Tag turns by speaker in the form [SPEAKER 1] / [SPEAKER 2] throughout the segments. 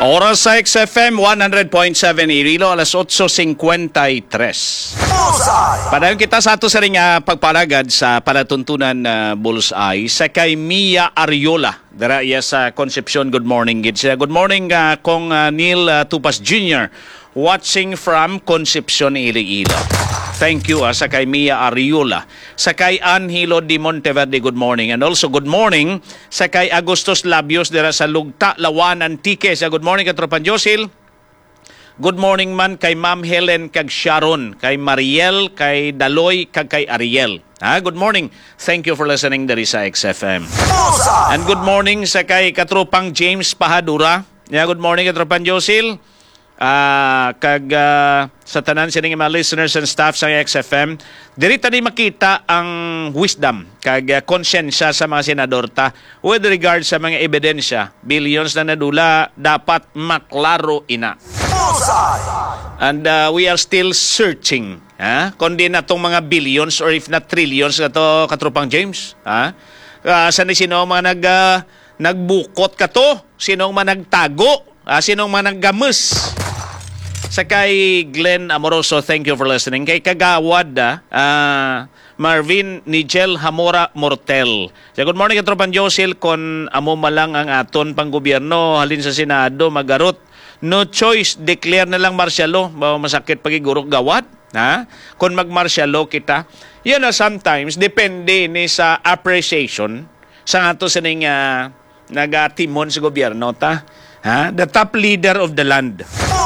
[SPEAKER 1] Oras sa XFM 100.7 Iloilo, alas 8:53. Padayon kita sa ato sa ring pagparagad sa palatuntunan na Bullseye sa kay Mia Ariola. Dara iya sa Concepcion. Good morning, gid siya. Good morning kong Neil Tupas Jr. watching from Concepcion, Iloilo. Thank you sa kay Mia Ariola. Sa kay Angelo de Monteverde, good morning. And also good morning sa kay Agustos Labios dira sa Lugta, Lawan, Antique. Good morning katropan Josil. Good morning man kay Ma'am Helen kag Sharon, kay Mariel, kay Daloy, kag kay Ariel. Good morning. Thank you for listening diri sa XFM. And good morning sa kay katropang James Pahadura. Good morning katropan Josil. Sa tanan sining mga listeners and staff sa XFM, diri tani makita ang wisdom kag konsensya sa mga senador ta with regard sa mga ebidensya, billions na nadula dapat maklaro ina. And we are still searching kundi na tong mga billions or if not trillions kato katropang James. Saan sino mga nagbukot kato, sinong mga nagtago, sinong mga naggamus. Sa kay Glenn Amoroso, thank you for listening. Kay Kagawad, Marvin Nigel Hamora Mortel. Good morning, katropan Josil. Kung amo malang ang aton pang gobyerno, halin sa Senado, magarot. No choice, declare na lang martial law. Masakit pagigurok gawad. Kung mag-martial law kita, yun na sometimes, depende ni sa appreciation sa ato sa ning nagatimon sa gobyerno ta. The top leader of the land.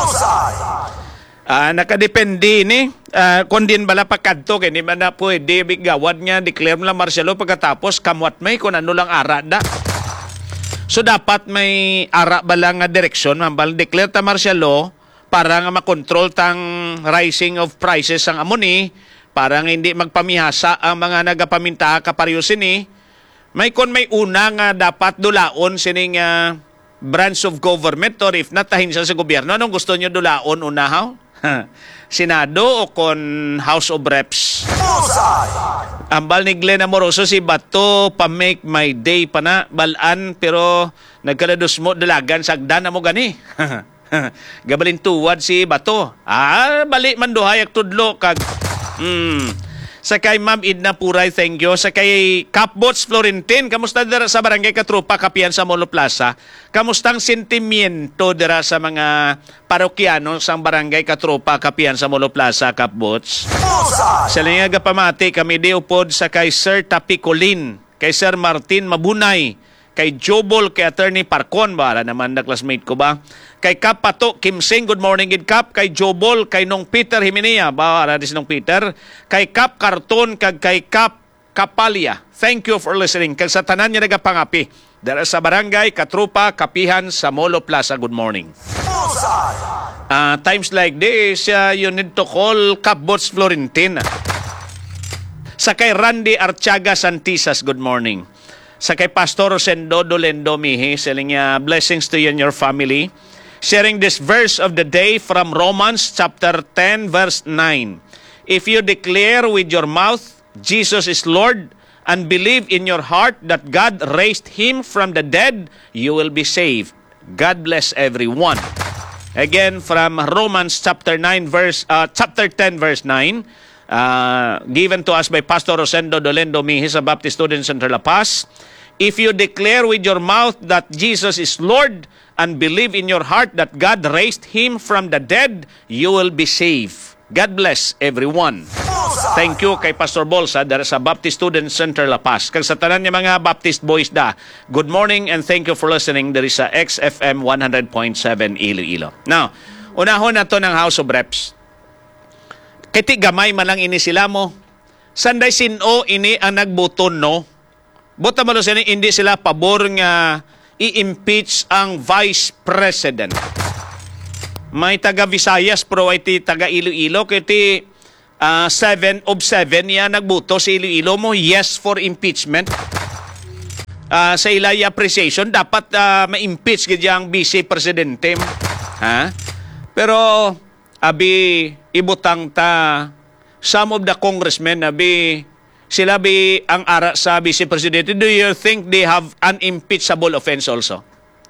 [SPEAKER 1] Nakadepende ni kung din bala pagkanto kaya di man na pwede bigawad niya declare mo lang martial law pagkatapos kamwat may kung ano lang ara da. So dapat may ara bala nga direksyon mambal declare ta martial law para nga makontrol tang rising of prices ang amoni para nga hindi magpamihasa ang mga nagapaminta kaparyosin ni may kon may una nga dapat dulaon sining branch of government or if not tahin sa gobyerno. Anong gusto nyo dulaon unahaw? Senado o kon House of Reps? Ambal ni Glenn Amoroso si Bato pa-make my day pa na balaan pero nagkalados mo dalagan sagdan na mo gani. Gabalin tuwad si Bato. Bali man duhay ak tudlo kag sa kay Ma'am Idna Puray, thank you. Sa kay Capbots Florentin, kamusta dira sa Barangay Katrupa, Kapihan sa Molo Plaza? Kamustang sentimiento dira sa mga parokyano sa Barangay Katrupa, Kapihan sa Molo Plaza, Capbots? Sa linga pamati, kami di upod sa kay Sir Tapicolin, kay Sir Martin Mabunay, kay Jobol, kay Attorney Parcon, para naman na classmate ko ba? Kay Kap Pato Kim Sing, good morning gid Kap. Kay Jobol, kay Nong Peter Himinea, para dis Nong Peter. Kay Kap Karton, kag kay Kap Kapalia. Thank you for listening. Kag sa tanan niya nagapangapi. Dara sa Barangay Katrupa, Kapihan sa Molo Plaza, good morning. Times like this, you need to call Capbots Florentin. Sa kay Randy Archaga Santisas, good morning. Sa kay Pastor Rosendo Dolendo Mihi, selling blessings to you and your family. Sharing this verse of the day from Romans chapter 10 verse 9. If you declare with your mouth Jesus is Lord and believe in your heart that God raised him from the dead, you will be saved. God bless everyone. Again from Romans chapter 10 verse 9. Given to us by Pastor Rosendo Dolendo Mihi sa Baptist Student Center La Paz. If you declare with your mouth that Jesus is Lord and believe in your heart that God raised him from the dead, you will be saved. God bless everyone. Thank you kay Pastor Bolsa dara sa Baptist Student Center La Paz. Kag sa tanan niya mga Baptist boys da, good morning and thank you for listening diri sa XFM 100.7 Iloilo. Now, unahon nato ng House of Reps. Kiti gamay man lang ini sila mo. Sanday sino ini ang nagbuton no? Bota mo sila hindi sila pabor nga i-impeach ang Vice President. May taga Visayas pro ay taga Iloilo kiti 7 of 7 ya nagbuto sa Iloilo mo yes for impeachment. Sa ilay appreciation dapat ma-impeach gid ang Vice Presidente. Pero abi ibutang ta some of the congressmen abi sila ang ara sa Vice Presidente. Do you think they have unimpeachable offense also?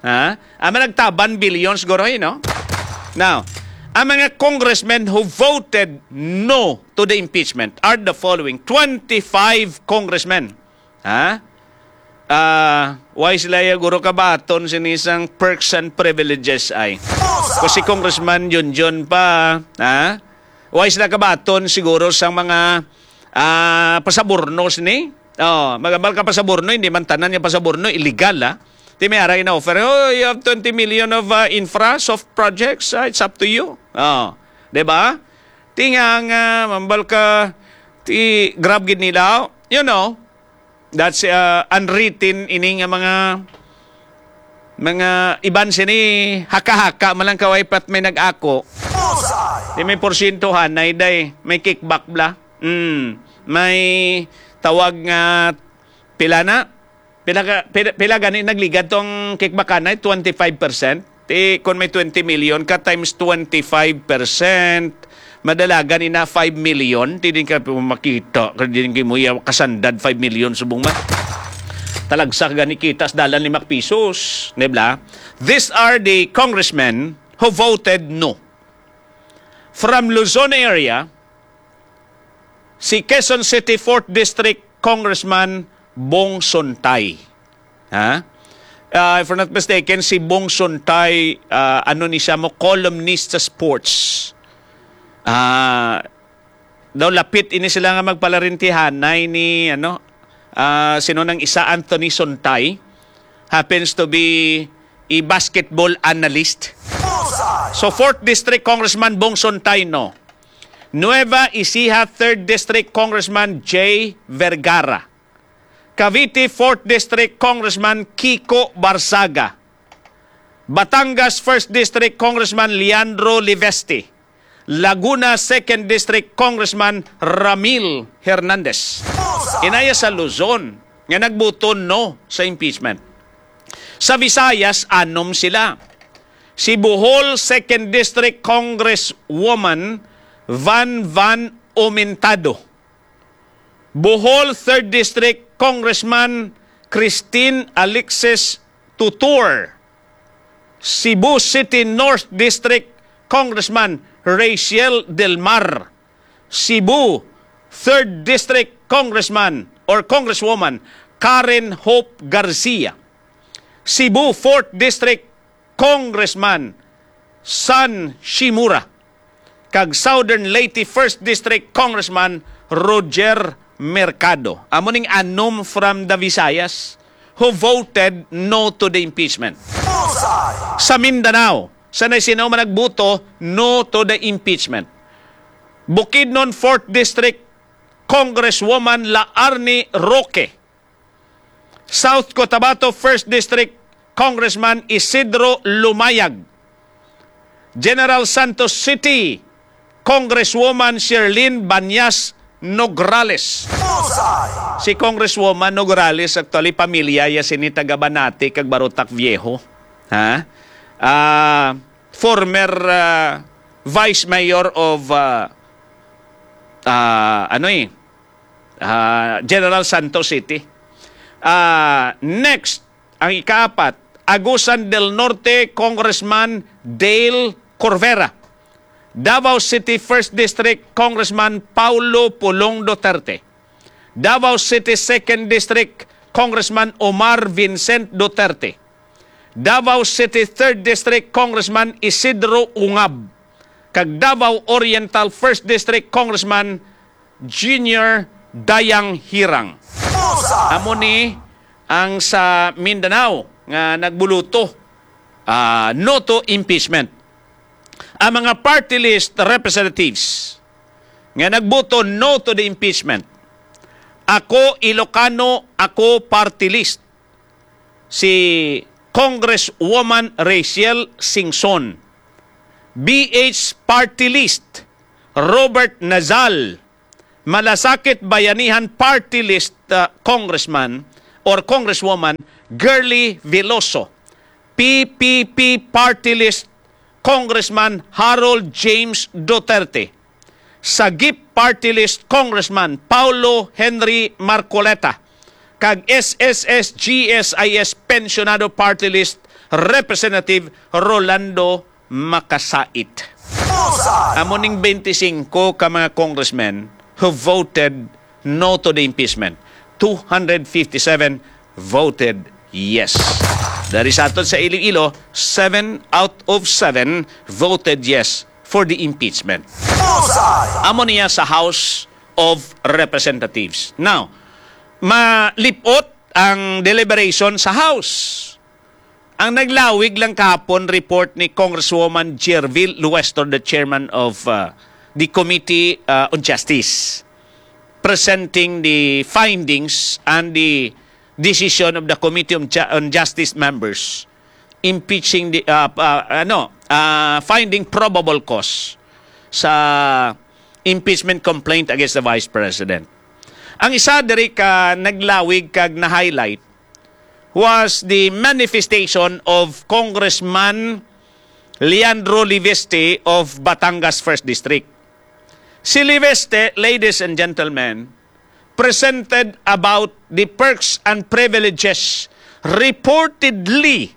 [SPEAKER 1] Ha? Ang nagtaban billions guro no? Now, ang mga congressmen who voted no to the impeachment are the following. 25 congressmen. Ha? Why sila guro kabaton sinisang perks and privileges ay? Kasi Congressman Junjun pa, ha? Why sila kabaton siguro sa mga pasaburno sini? Oh, magabal ka pasaburno, hindi man tanan yung pasaburno, illegal ha? Di may aray na offer, oh, you have 20 million of infra, soft projects, it's up to you. Oh, di ba? Tingang, mambal ka, grab gid nila, you know, that's unwritten ining mga iban sini haka-haka malang kaway pat may nag-ako. Di may porsyentohan na day may kickback bla. May tawag nga pila gani nagligad tong kickback na 25%. Kung may 20 million ka times 25%, madalagan ina 5 million. Hindi ka makita. Hindi mo kasandad 5 million subong man. Talagsak gani kitas dalan 5 pesos. Nebla? These are the congressmen who voted no. From Luzon area, si Quezon City 4th District Congressman Bong Sontay. Ha? If I'm not mistaken, si Bong Sontay, ano ni siya mo, columnist sa sports. Daw lapit ini sila nga magpalarintihan na ni, sino nang isa, Anthony Sontay, happens to be a basketball analyst. So, 4th District Congressman Bong Sontay, no. Nueva Ecija 3rd District Congressman Jay Vergara. Cavite 4th District Congressman Kiko Barsaga. Batangas 1st District Congressman Leandro Livesti. Laguna 2nd District Congressman Ramil Hernandez. Inaya sa Luzon nga nagbuto no sa impeachment. Sa Visayas, 6 sila. Si Bohol 2nd District Congresswoman Van Omentado. Bohol 3rd District Congressman Christine Alexis Tutor. Cebu City North District Congressman Rachel Del Mar. Cebu 3rd District Congressman or Congresswoman Karen Hope Garcia. Cebu 4th District Congressman San Shimura. Kag Southern Leyte 1st District Congressman Roger Mercado. Amuning anom from the Visayas who voted no to the impeachment. Sa Mindanao, sanay sino man nagbuto no to the impeachment. Bukidnon 4th District Congresswoman Laarni Roque. South Cotabato 1st District Congressman Isidro Lumayag. General Santos City Congresswoman Sherlyn Banyas Nograles. Si Congresswoman Nograles actually pamilya ya sini taga Banati kag Barutak Viejo. Ha? Former Vice Mayor of General Santos City. Next, ang ikaapat, Agusan del Norte Congressman Dale Corvera. Davao City 1st District Congressman Paulo Pulong Duterte. Davao City 2nd District Congressman Omar Vincent Duterte. Davao City 3rd District Congressman Isidro Ungab. Kag Davao Oriental 1st District Congressman Junior Dayang Hirang. Amo ni ang sa Mindanao nga nagbuluto no to impeachment. Ang mga party list representatives nga nagboto no to the impeachment. Ako Ilocano, ako party list. Si Congresswoman Rachel Singson. BH party list Robert Nazal. Malasakit Bayanihan party list congressman or congresswoman Girly Veloso. PPP party list Congressman Harold James Duterte. Sagip party list Congressman Paulo Henry Marcoleta. Kag SSS GSIS pensionado party list Representative Rolando Makasait. Amoning 25 ka mga congressmen who voted no to the impeachment. 257 voted yes. Dari sa aton sa Iloilo, 7 out of 7 voted yes for the impeachment. Amo niya sa House of Representatives. Now, malipot ang deliberation sa House. Ang naglawig lang kahapon report ni Congresswoman Jervil Luestor, the chairman of the Committee on Justice, presenting the findings and the decision of the Committee on Justice members, impeaching the finding probable cause sa impeachment complaint against the Vice President. Ang isa diri ka naglawig kag na-highlight was the manifestation of Congressman Leandro Liveste of Batangas 1st District. Si Liveste, ladies and gentlemen, presented about the perks and privileges reportedly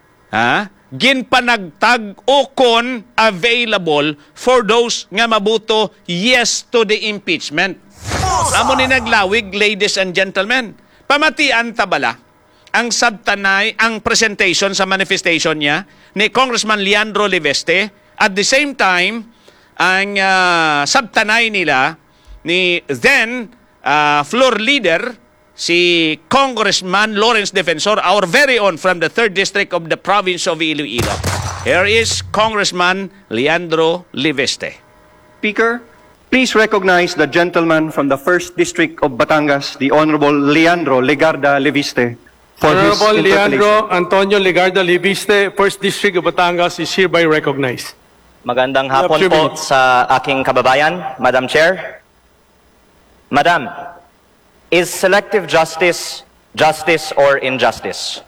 [SPEAKER 1] ginpanagtag o kon available for those nga mabuto yes to the impeachment. Amo ni naglawig, ladies and gentlemen, pamatian tabala ang sabtanay, ang presentation sa manifestation niya ni Congressman Leandro Liveste. At the same time, ang sabtanay nila ni then floor leader, si Congressman Lawrence Defensor, our very own from the 3rd District of the province of Iloilo. Here is Congressman Leandro Liveste.
[SPEAKER 2] Speaker, please recognize the gentleman from the 1st District of Batangas, the Honorable Leandro Legarda Liviste, for his
[SPEAKER 3] Honorable
[SPEAKER 2] interpellation.
[SPEAKER 3] Leandro Antonio Legarda Liviste, 1st District of Batangas, is hereby recognized.
[SPEAKER 4] Magandang hapon
[SPEAKER 3] You have 2
[SPEAKER 4] po
[SPEAKER 3] minutes.
[SPEAKER 4] sa aking kababayan, Madam Chair. Madam, is selective justice justice or injustice?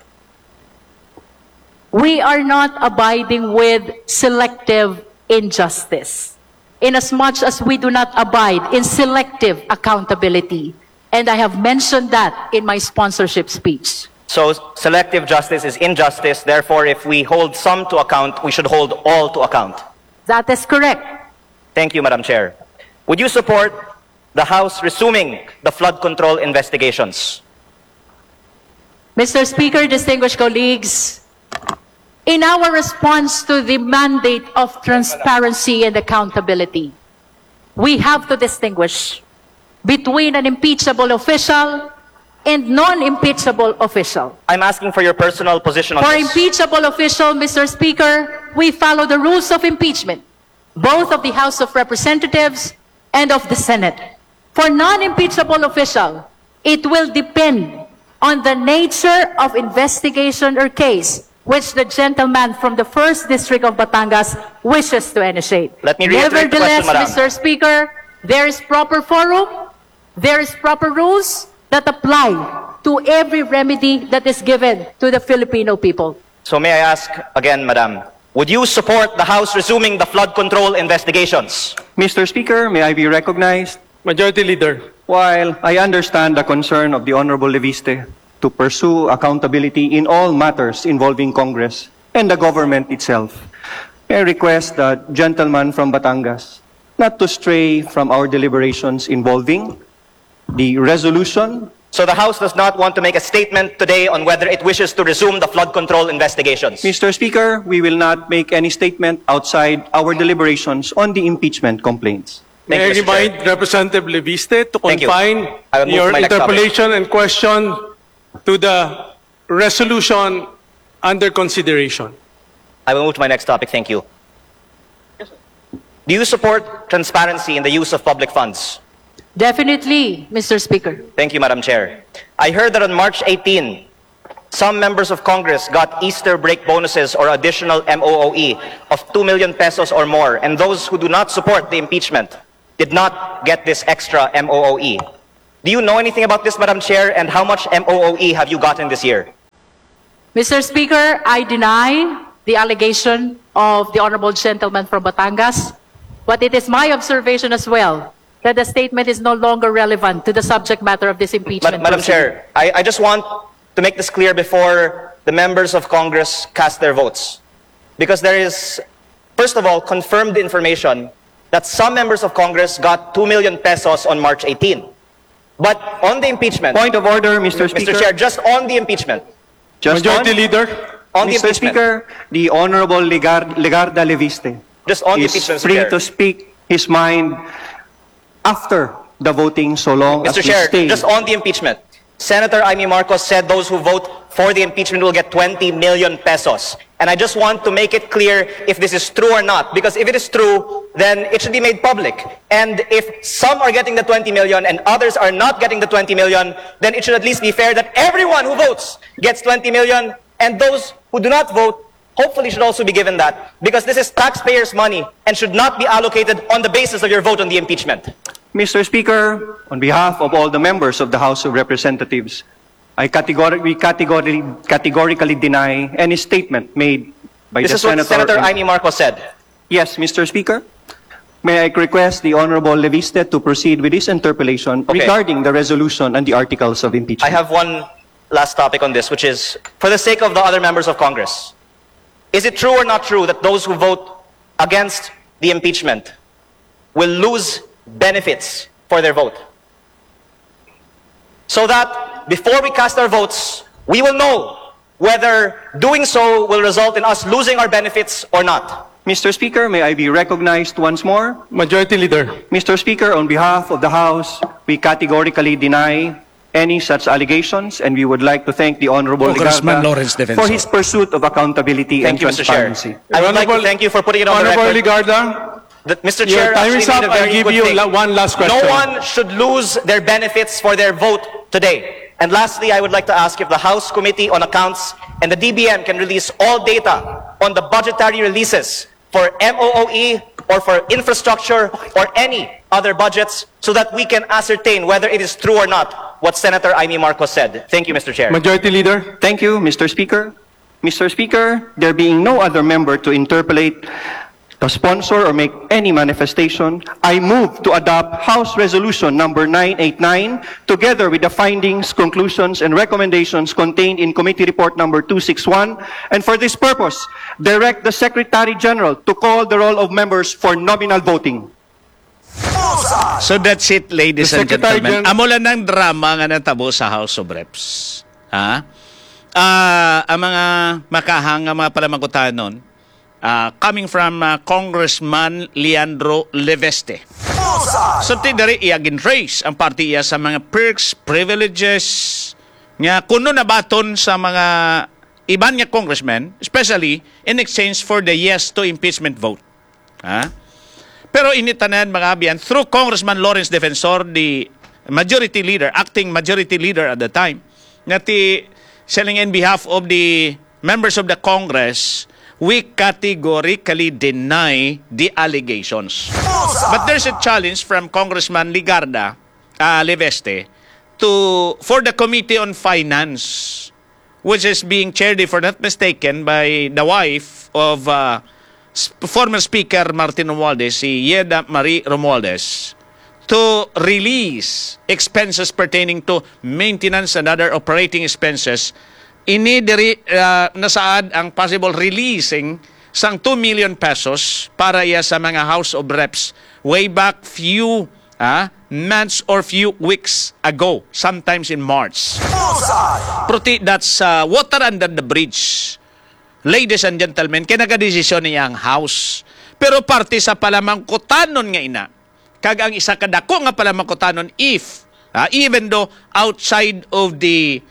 [SPEAKER 5] We are not abiding with selective injustice, inasmuch as we do not abide in selective accountability. And I have mentioned that in my sponsorship speech.
[SPEAKER 4] So selective justice is injustice, therefore if we hold some to account, we should hold all to account.
[SPEAKER 5] That is correct.
[SPEAKER 4] Thank you, Madam Chair. Would you support the House resuming the flood control investigations?
[SPEAKER 5] Mr. Speaker, distinguished colleagues, in our response to the mandate of transparency and accountability, we have to distinguish between an impeachable official and non-impeachable official.
[SPEAKER 4] I'm asking for your personal position on
[SPEAKER 5] For
[SPEAKER 4] this.
[SPEAKER 5] impeachable official, Mr. Speaker, we follow the rules of impeachment, both of the House of Representatives and of the Senate. For non-impeachable official, it will depend on the nature of investigation or case which the gentleman from the 1st District of Batangas wishes to initiate.
[SPEAKER 4] Let me reiterate the
[SPEAKER 5] Nevertheless,
[SPEAKER 4] question, Madam.
[SPEAKER 5] Mr. Speaker, there is proper forum, there is proper rules that apply to every remedy that is given to the Filipino people.
[SPEAKER 4] So may I ask again, Madam, would you support the House resuming the flood control investigations?
[SPEAKER 2] Mr. Speaker, may I be recognized?
[SPEAKER 3] Majority Leader.
[SPEAKER 2] While I understand the concern of the Honorable Liviste to pursue accountability in all matters involving Congress and the government itself, I request the gentleman from Batangas not to stray from our deliberations involving the resolution.
[SPEAKER 4] So the House does not want to make a statement today on whether it wishes to resume the flood control investigations.
[SPEAKER 2] Mr. Speaker, we will not make any statement outside our deliberations on the impeachment complaints.
[SPEAKER 4] Thank
[SPEAKER 3] May I
[SPEAKER 4] you, Mr.
[SPEAKER 3] remind Representative Leviste to
[SPEAKER 4] Thank you.
[SPEAKER 3] confine
[SPEAKER 4] I will move
[SPEAKER 3] your
[SPEAKER 4] to my next topic.
[SPEAKER 3] interpellation and question to the resolution under consideration.
[SPEAKER 4] I will move to my next topic. Thank you. Do you support transparency in the use of public funds?
[SPEAKER 5] Definitely, Mr. Speaker.
[SPEAKER 4] Thank you, Madam Chair. I heard that on March 18, some members of Congress got Easter break bonuses or additional MOOE of 2 million pesos or more, and those who do not support the impeachment did not get this extra MOOE. Do you know anything about this, Madam Chair, and how much MOOE have you gotten this year?
[SPEAKER 5] Mr. Speaker, I deny the allegation of the honorable gentleman from Batangas, but it is my observation as well that the statement is no longer relevant to the subject matter of this impeachment.
[SPEAKER 4] Madam
[SPEAKER 5] proceeding.
[SPEAKER 4] Chair, I just want to make this clear before the members of Congress cast their votes. Because there is, first of all, confirmed information that some members of Congress got 2 million pesos on March 18. But on the impeachment,
[SPEAKER 2] Point of order, Mr. Speaker.
[SPEAKER 4] Mr. Chair, just on the impeachment,
[SPEAKER 2] Just
[SPEAKER 3] Majority
[SPEAKER 2] on,
[SPEAKER 3] Leader.
[SPEAKER 4] on the
[SPEAKER 2] Mr.
[SPEAKER 4] impeachment,
[SPEAKER 2] Speaker, the Honorable Legarda Leviste
[SPEAKER 4] just on the
[SPEAKER 2] is
[SPEAKER 4] impeachment, Mr.
[SPEAKER 2] free
[SPEAKER 4] Chair.
[SPEAKER 2] to speak his mind after the voting, so long as
[SPEAKER 4] Mr.
[SPEAKER 2] we
[SPEAKER 4] Chair,
[SPEAKER 2] stay.
[SPEAKER 4] just on the impeachment, Senator Amy Marcos said those who vote for the impeachment will get 20 million pesos. And I just want to make it clear if this is true or not, because if it is true, then it should be made public. And if some are getting the 20 million and others are not getting the 20 million, then it should at least be fair that everyone who votes gets 20 million, and those who do not vote hopefully should also be given that, because this is taxpayers' money and should not be allocated on the basis of your vote on the impeachment.
[SPEAKER 2] Mr. Speaker, on behalf of all the members of the House of Representatives, I categorically deny any statement made by
[SPEAKER 4] This
[SPEAKER 2] the
[SPEAKER 4] is what
[SPEAKER 2] Senator.
[SPEAKER 4] Senator Amy Marcos said.
[SPEAKER 2] Yes, Mr. Speaker. May I request the Honorable Leviste to proceed with his interpellation
[SPEAKER 4] Okay.
[SPEAKER 2] regarding the resolution and the articles of impeachment.
[SPEAKER 4] I have one last topic on this, which is, for the sake of the other members of Congress, is it true or not true that those who vote against the impeachment will lose benefits for their vote? So that before we cast our votes, we will know whether doing so will result in us losing our benefits or not.
[SPEAKER 2] Mr. Speaker, may I be recognized once more?
[SPEAKER 3] Majority Leader.
[SPEAKER 2] Mr. Speaker, on behalf of the House, we categorically deny any such allegations, and we would like to thank the Honorable
[SPEAKER 1] Congressman
[SPEAKER 2] Legarda
[SPEAKER 1] Lawrence Defensor.
[SPEAKER 2] for his pursuit of accountability
[SPEAKER 4] Thank
[SPEAKER 2] and
[SPEAKER 4] you, Mr. Chair.
[SPEAKER 2] transparency.
[SPEAKER 4] I would like to
[SPEAKER 3] Honorable-
[SPEAKER 4] thank you for putting it on the
[SPEAKER 3] Honorable
[SPEAKER 4] record.
[SPEAKER 3] Legarda,
[SPEAKER 4] That Mr.
[SPEAKER 3] your
[SPEAKER 4] Chair
[SPEAKER 3] time
[SPEAKER 4] actually
[SPEAKER 3] is
[SPEAKER 4] made
[SPEAKER 3] up.
[SPEAKER 4] a
[SPEAKER 3] I'll
[SPEAKER 4] very
[SPEAKER 3] give
[SPEAKER 4] good
[SPEAKER 3] you
[SPEAKER 4] thing.
[SPEAKER 3] one last question.
[SPEAKER 4] No one should lose their benefits for their vote today. And lastly, I would like to ask if the House Committee on Accounts and the DBM can release all data on the budgetary releases for MOOE or for infrastructure or any other budgets so that we can ascertain whether it is true or not what Senator Amy Marcos said. Thank you, Mr. Chair.
[SPEAKER 3] Majority Leader.
[SPEAKER 2] Thank you, Mr. Speaker. Mr. Speaker, there being no other member to interpellate, to sponsor or make any manifestation, I move to adopt House Resolution number 989 together with the findings, conclusions, and recommendations contained in Committee Report number 261, and for this purpose, direct the Secretary General to call the roll of members for nominal voting.
[SPEAKER 1] So that's it, ladies
[SPEAKER 3] The
[SPEAKER 1] and
[SPEAKER 3] Secretary
[SPEAKER 1] gentlemen.
[SPEAKER 3] Gen-
[SPEAKER 1] Amo lang ng drama nga natabo sa House of Reps. Ha? Ang mga makahanga mga palamagutanon, coming from Congressman Leandro Leveste. So tidari iagin race ang partiya sa mga perks, privileges, nga kuno na baton sa mga iban nga congressmen, especially in exchange for the yes to impeachment vote. Ha? Pero initanan mga abiyan, through Congressman Lawrence Defensor, the majority leader, acting majority leader at the time, nga ti selling in behalf of the members of the Congress, we categorically deny the allegations. But there's a challenge from Congressman Legarda Leveste for the Committee on Finance, which is being chaired, if I'm not mistaken, by the wife of former Speaker Martin Romualdez, si Yeda Marie Romualdez, to release expenses pertaining to maintenance and other operating expenses. Inidiri nasaad ang possible releasing sang 2 million pesos para ya sa mga House of Reps way back few months or few weeks ago, sometimes in March. Pruti, that's water under the bridge. Ladies and gentlemen, kinakadesisyon niya ang House. Pero parte sa palamangkutanon nga ina, kag ang isa kadako nga palamangkutanon if, even though outside of the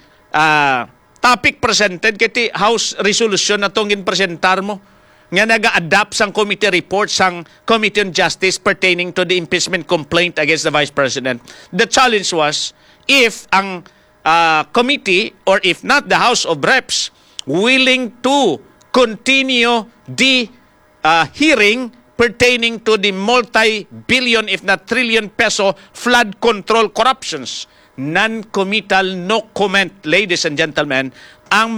[SPEAKER 1] topic presented, kiti House resolution na itong ginpresentar mo, nga naga-adapt sang committee report sang Committee on Justice pertaining to the impeachment complaint against the Vice President. The challenge was, if ang committee, or if not the House of Reps, willing to continue the hearing pertaining to the multi-billion, if not trillion peso flood control corruptions. Non-committal, no comment, ladies and gentlemen, ang